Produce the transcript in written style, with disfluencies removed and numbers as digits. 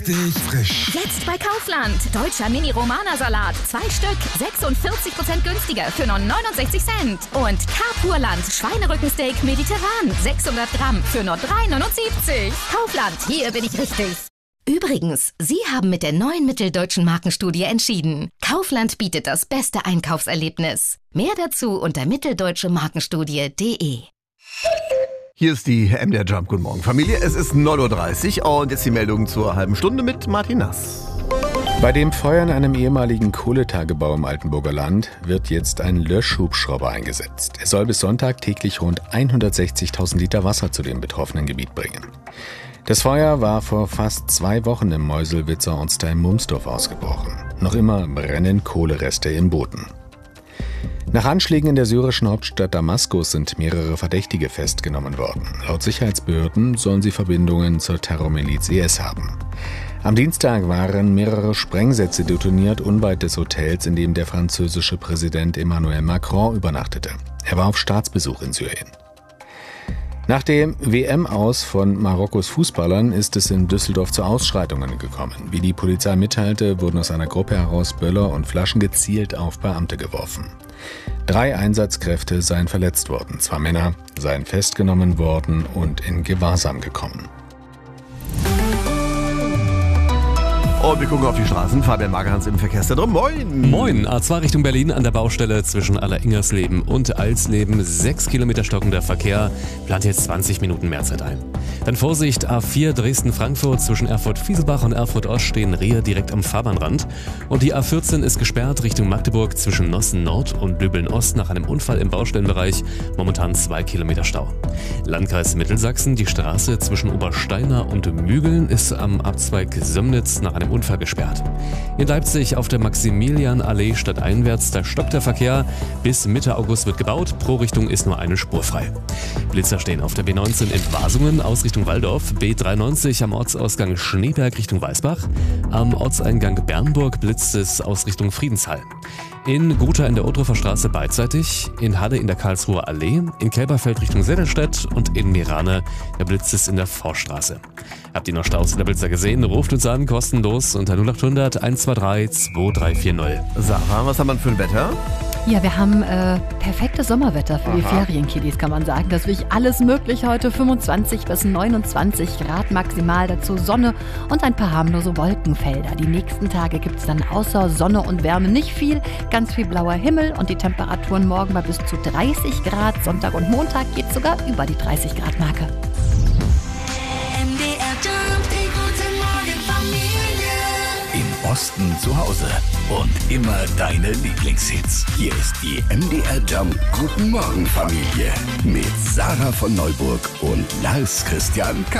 Frisch. Jetzt bei Kaufland. Deutscher Mini-Romana-Salat. 2 Stück. 46% günstiger für nur 69 Cent. Und Carpurland. Schweinerückensteak mediterran. 600 Gramm für nur 3,79. Kaufland. Hier bin ich richtig. Übrigens, Sie haben mit der neuen Mitteldeutschen Markenstudie entschieden. Kaufland bietet das beste Einkaufserlebnis. Mehr dazu unter mitteldeutschemarkenstudie.de. Hier ist die MDR Jump. Guten Morgen, Familie. Es ist 9.30 Uhr und jetzt die Meldung zur halben Stunde mit Martin Nass. Bei dem Feuer in einem ehemaligen Kohletagebau im Altenburger Land wird jetzt ein Löschhubschrauber eingesetzt. Er soll bis Sonntag täglich rund 160.000 Liter Wasser zu dem betroffenen Gebiet bringen. Das Feuer war vor fast 2 Wochen im Meuselwitzer Ortsteil Mumsdorf ausgebrochen. Noch immer brennen Kohlereste im Boden. Nach Anschlägen in der syrischen Hauptstadt Damaskus sind mehrere Verdächtige festgenommen worden. Laut Sicherheitsbehörden sollen sie Verbindungen zur Terrormiliz IS haben. Am Dienstag waren mehrere Sprengsätze detoniert unweit des Hotels, in dem der französische Präsident Emmanuel Macron übernachtete. Er war auf Staatsbesuch in Syrien. Nach dem WM-Aus von Marokkos Fußballern ist es in Düsseldorf zu Ausschreitungen gekommen. Wie die Polizei mitteilte, wurden aus einer Gruppe heraus Böller und Flaschen gezielt auf Beamte geworfen. 3 Einsatzkräfte seien verletzt worden. 2 Männer seien festgenommen worden und in Gewahrsam gekommen. Und wir gucken auf die Straßen. Fabian Magerhans im Verkehrszentrum. Moin! Moin, A2 Richtung Berlin an der Baustelle zwischen Alleringers-Leben und Alsleben. 6 Kilometer stockender Verkehr, plant jetzt 20 Minuten mehr Zeit ein. Dann Vorsicht, A4 Dresden-Frankfurt zwischen Erfurt-Fieselbach und Erfurt-Ost stehen Rehe direkt am Fahrbahnrand. Und die A14 ist gesperrt Richtung Magdeburg zwischen Nossen-Nord und Lübeln-Ost nach einem Unfall im Baustellenbereich. Momentan 2 Kilometer Stau. Landkreis Mittelsachsen, die Straße zwischen Obersteiner und Mügeln ist am Abzweig Sömnitz nach einem Unfall gesperrt. In Leipzig auf der Maximilianallee stadteinwärts, da stockt der Verkehr. Bis Mitte August wird gebaut, pro Richtung ist nur eine Spur frei. Blitzer stehen auf der B19 in Wasungen aus Richtung Walldorf, B93 am Ortsausgang Schneeberg Richtung Weißbach, am Ortseingang Bernburg blitzt es aus Richtung Friedenshall. In Gotha in der Ohdruffer Straße beidseitig, in Halle in der Karlsruher Allee, in Kelberfeld Richtung Seddelstedt und in Mirane, der blitzt es in der Forststraße. Habt ihr noch Staus oder Blitzer gesehen? Ruft uns an, kostenlos unter 0800 123 2340. Sarah, was haben wir für ein Wetter? Ja, wir haben perfektes Sommerwetter für die Ferienkiddies, kann man sagen. Das ist wirklich alles möglich heute. 25 bis 29 Grad maximal, dazu Sonne und ein paar harmlose Wolkenfelder. Die nächsten Tage gibt es dann außer Sonne und Wärme nicht viel. Ganz viel blauer Himmel und die Temperaturen morgen bei bis zu 30 Grad. Sonntag und Montag geht sogar über die 30 Grad Marke. Im Osten zu Hause und immer deine Lieblingshits. Hier ist die MDR Jump Guten Morgen Familie mit Sarah von Neuburg und Lars Christian K.